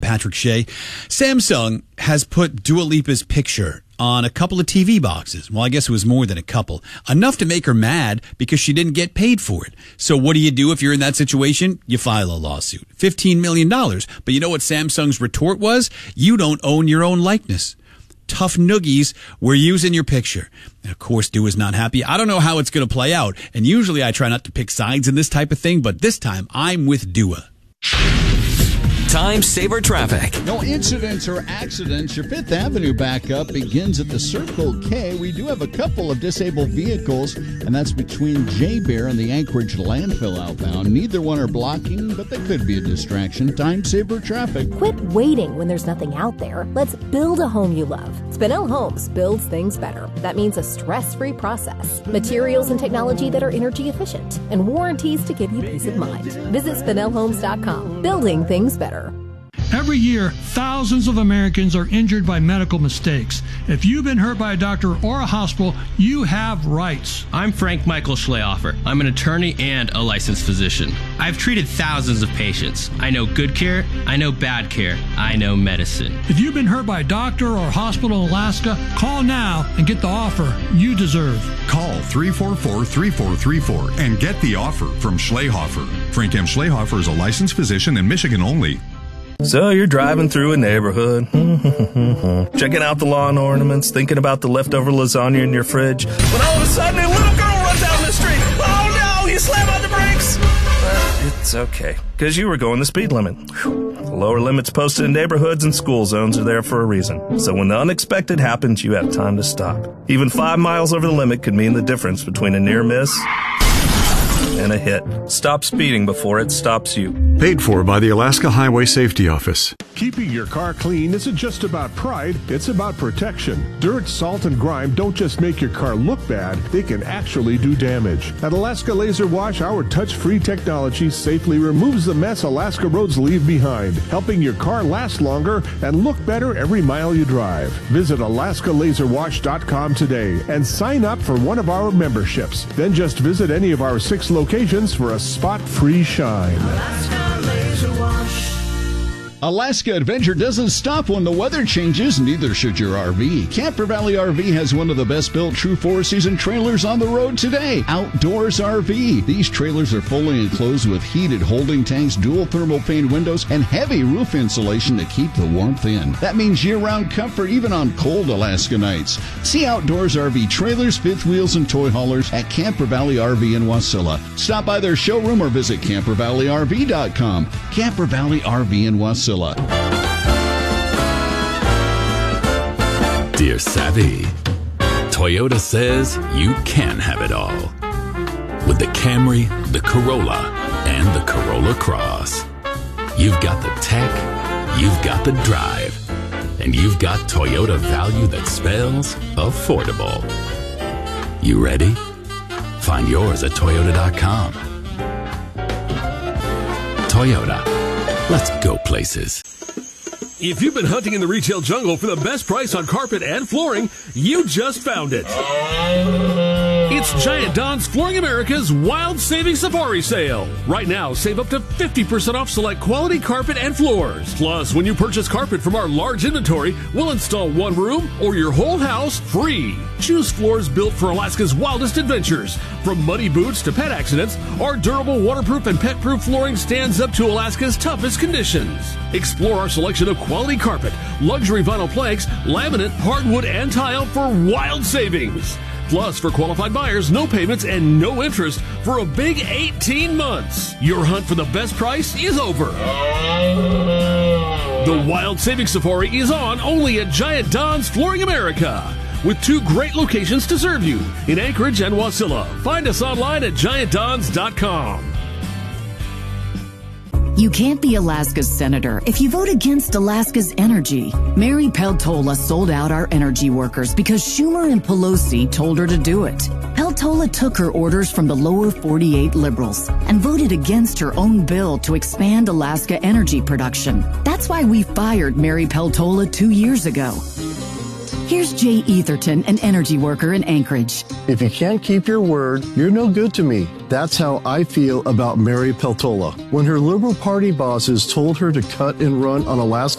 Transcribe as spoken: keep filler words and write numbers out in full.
Patrick Shea. Samsung has put Dua Lipa's picture on a couple of T V boxes. Well, I guess it was more than a couple. Enough to make her mad because she didn't get paid for it. So what do you do if you're in that situation? You file a lawsuit. fifteen million dollars. But you know what Samsung's retort was? You don't own your own likeness. Tough noogies, we're using your picture. And of course, Dua's not happy. I don't know how it's going to play out. And usually I try not to pick sides in this type of thing, but this time I'm with Dua. Time Saver Traffic. No incidents or accidents. Your Fifth Avenue backup begins at the Circle K. We do have a couple of disabled vehicles, and that's between J-Bear and the Anchorage landfill outbound. Neither one are blocking, but they could be a distraction. Time Saver Traffic. Quit waiting when there's nothing out there. Let's build a home you love. Spinell Homes builds things better. That means a stress-free process, materials and technology that are energy efficient, and warranties to give you peace of mind. Visit Spinell Homes dot com. Building things better. Every year, thousands of Americans are injured by medical mistakes. If you've been hurt by a doctor or a hospital, you have rights. I'm Frank Michael Schlehofer. I'm an attorney and a licensed physician. I've treated thousands of patients. I know good care. I know bad care. I know medicine. If you've been hurt by a doctor or a hospital in Alaska, call now and get the offer you deserve. Call three four four, three four three four and get the offer from Schlehofer. Frank M. Schlehofer is a licensed physician in Michigan only. So you're driving through a neighborhood, checking out the lawn ornaments, thinking about the leftover lasagna in your fridge, when all of a sudden a little girl runs down the street. Oh no, you slam on the brakes. Uh, it's okay, because you were going the speed limit. Whew. The lower limits posted in neighborhoods and school zones are there for a reason. So when the unexpected happens, you have time to stop. Even five miles over the limit could mean the difference between a near miss and a hit. Stop speeding before it stops you. Paid for by the Alaska Highway Safety Office. Keeping your car clean isn't just about pride, it's about protection. Dirt, salt, and grime don't just make your car look bad, they can actually do damage. At Alaska Laser Wash, our touch-free technology safely removes the mess Alaska roads leave behind, helping your car last longer and look better every mile you drive. Visit Alaska Laser Wash dot com today and sign up for one of our memberships. Then just visit any of our six locations for a spot-free shine. Alaska Laser Wash. Alaska Adventure doesn't stop when the weather changes, neither should your R V. Camper Valley R V has one of the best-built true four-season trailers on the road today. Outdoors R V. These trailers are fully enclosed with heated holding tanks, dual thermal pane windows, and heavy roof insulation to keep the warmth in. That means year-round comfort even on cold Alaska nights. See Outdoors R V trailers, fifth wheels, and toy haulers at Camper Valley R V in Wasilla. Stop by their showroom or visit camper valley r v dot com. Camper Valley R V in Wasilla. Dear Savvy, Toyota says you can have it all. With the Camry, the Corolla, and the Corolla Cross. You've got the tech, you've got the drive, and you've got Toyota value that spells affordable. You ready? Find yours at toyota dot com. Toyota. Let's go places. If you've been hunting in the retail jungle for the best price on carpet and flooring, you just found it. It's Giant Don's Flooring America's Wild Saving Safari Sale. Right now, save up to fifty percent off select quality carpet and floors. Plus, when you purchase carpet from our large inventory, we'll install one room or your whole house free. Choose floors built for Alaska's wildest adventures. From muddy boots to pet accidents, our durable, waterproof, and pet-proof flooring stands up to Alaska's toughest conditions. Explore our selection of quality carpet, luxury vinyl planks, laminate, hardwood, and tile for wild savings. Plus, for qualified buyers, no payments and no interest for a big eighteen months. Your hunt for the best price is over. The Wild Savings Safari is on only at Giant Don's Flooring America, with two great locations to serve you in Anchorage and Wasilla. Find us online at giant dons dot com. You can't be Alaska's senator if you vote against Alaska's energy. Mary Peltola sold out our energy workers because Schumer and Pelosi told her to do it. Peltola took her orders from the lower forty-eight liberals and voted against her own bill to expand Alaska energy production. That's why we fired Mary Peltola two years ago. Here's Jay Etherton, an energy worker in Anchorage. If you can't keep your word, you're no good to me. That's how I feel about Mary Peltola. When her Liberal Party bosses told her to cut and run on Alaska